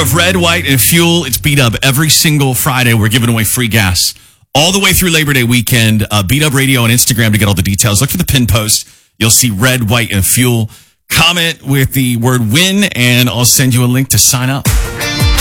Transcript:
of Red, White, and Fuel. It's Beat Up every single Friday. We're giving away free gas all the way through Labor Day weekend. Beat Up Radio on Instagram to get all the details. Look for the pin post. You'll see Red, White, and Fuel. Comment with the word win, and I'll send you a link to sign up.